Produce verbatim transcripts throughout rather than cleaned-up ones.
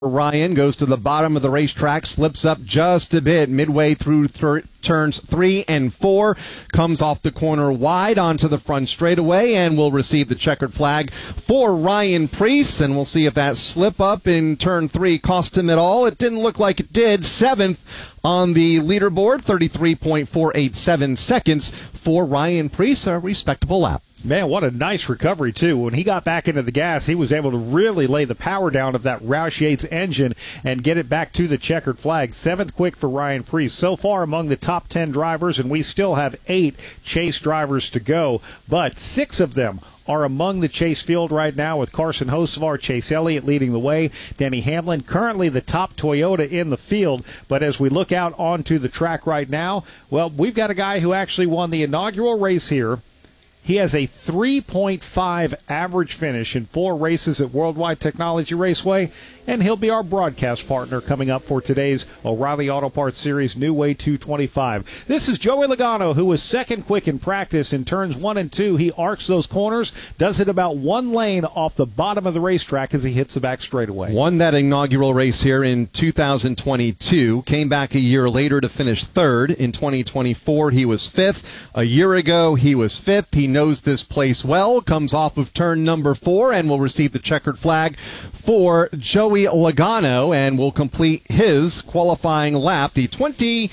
Ryan goes to the bottom of the racetrack, slips up just a bit midway through th- turns three and four, comes off the corner wide onto the front straightaway, and will receive the checkered flag for Ryan Preece. And we'll see if that slip up in turn three cost him at all. It didn't look like it did. Seventh on the leaderboard, thirty-three point four eight seven seconds for Ryan Preece, a respectable lap. Man, what a nice recovery, too. When he got back into the gas, he was able to really lay the power down of that Roush Yates engine and get it back to the checkered flag. Seventh quick for Ryan Preece. So far among the top ten drivers, and we still have eight Chase drivers to go, but six of them are among the Chase field right now, with Carson Hocevar, Chase Elliott leading the way. Denny Hamlin, currently the top Toyota in the field. But as we look out onto the track right now, well, we've got a guy who actually won the inaugural race here. He has a three point five average finish in four races at Worldwide Technology Raceway, and he'll be our broadcast partner coming up for today's O'Reilly Auto Parts Series New Way two twenty-five. This is Joey Logano, who was second quick in practice in turns one and two. He arcs those corners, does it about one lane off the bottom of the racetrack as he hits the back straightaway. Won that inaugural race here in two thousand twenty-two, came back a year later to finish third. In twenty twenty-four, he was fifth. A year ago, he was fifth. He knows this place well, comes off of turn number four, and will receive the checkered flag for Joey Logano, and will complete his qualifying lap. The twenty,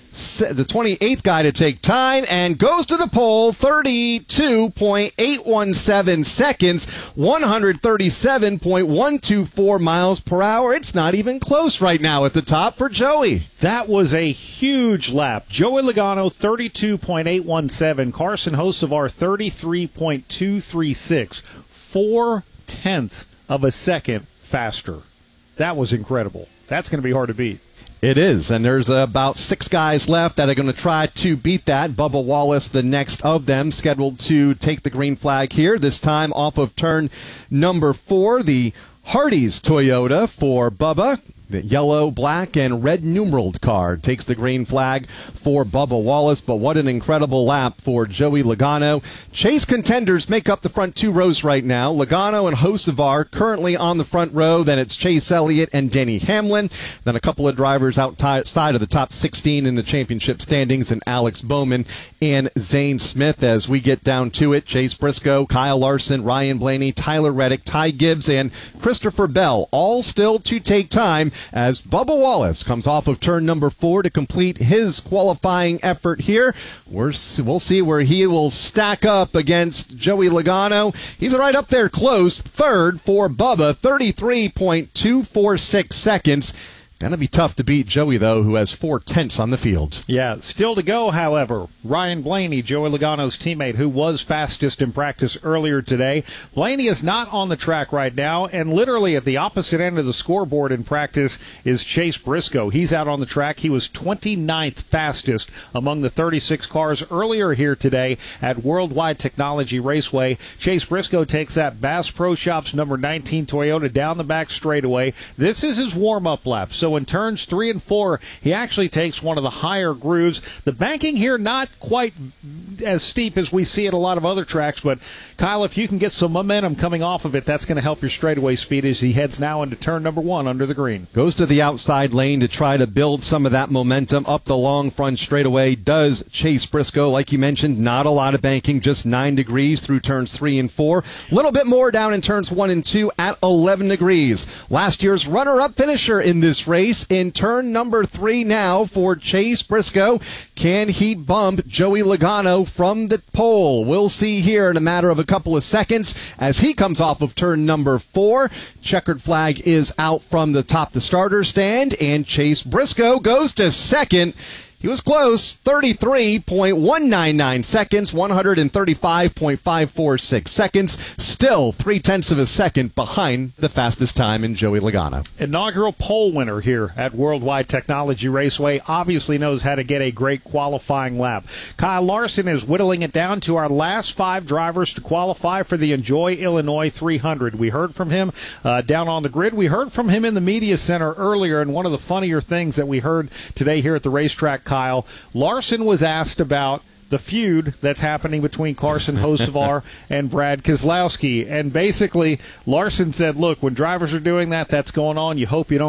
the twenty-eighth guy to take time, and goes to the pole, thirty-two point eight one seven seconds, one hundred thirty-seven point one two four miles per hour. It's not even close right now at the top for Joey. That was a huge lap. Joey Logano, thirty-two point eight one seven. Carson Hocevar, thirty-three point two three six. Four tenths of a second faster. That was incredible. That's going to be hard to beat. It is, and there's about six guys left that are going to try to beat that. Bubba Wallace, the next of them, scheduled to take the green flag here, this time off of turn number four. The Hardee's Toyota for Bubba. The yellow, black, and red numeraled car takes the green flag for Bubba Wallace, but what an incredible lap for Joey Logano. Chase contenders make up the front two rows right now. Logano and Hocevar currently on the front row. Then it's Chase Elliott and Denny Hamlin. Then a couple of drivers outside of the top sixteen in the championship standings, and Alex Bowman and Zane Smith. As we get down to it, Chase Briscoe, Kyle Larson, Ryan Blaney, Tyler Reddick, Ty Gibbs, and Christopher Bell, all still to take time, as Bubba Wallace comes off of turn number four to complete his qualifying effort here. We're, we'll see where he will stack up against Joey Logano. He's right up there close, third for Bubba, thirty-three point two four six seconds. Going to be tough to beat Joey, though, who has four tenths on the field. Yeah, still to go, however. Ryan Blaney, Joey Logano's teammate, who was fastest in practice earlier today. Blaney is not on the track right now, and literally at the opposite end of the scoreboard in practice is Chase Briscoe. He's out on the track. He was twenty-ninth fastest among the thirty-six cars earlier here today at Worldwide Technology Raceway. Chase Briscoe takes that Bass Pro Shops number nineteen Toyota down the back straightaway. This is his warm-up lap, so in turns three and four, he actually takes one of the higher grooves. The banking here not quite as steep as we see at a lot of other tracks, but Kyle, if you can get some momentum coming off of it, that's going to help your straightaway speed as he heads now into turn number one under the green. Goes to the outside lane to try to build some of that momentum up the long front straightaway. Does Chase Briscoe, like you mentioned, not a lot of banking, just nine degrees through turns three and four. A little bit more down in turns one and two at eleven degrees. Last year's runner-up finisher in this race in turn number three now for Chase Briscoe. Can he bump Joey Logano from the pole? We'll see here in a matter of a couple of seconds as he comes off of turn number four. Checkered flag is out from the top of the starter stand, and Chase Briscoe goes to second. He was close, thirty-three point one nine nine seconds, one hundred thirty-five point five four six seconds, still three-tenths of a second behind the fastest time in Joey Logano. Inaugural pole winner here at Worldwide Technology Raceway, obviously knows how to get a great qualifying lap. Kyle Larson is whittling it down to our last five drivers to qualify for the Enjoy Illinois three hundred. We heard from him uh, down on the grid. We heard from him in the media center earlier, and one of the funnier things that we heard today here at the racetrack, Kyle, Larson was asked about the feud that's happening between Carson Hocevar and Brad Keselowski. And basically, Larson said, look, when drivers are doing that, that's going on. You hope you don't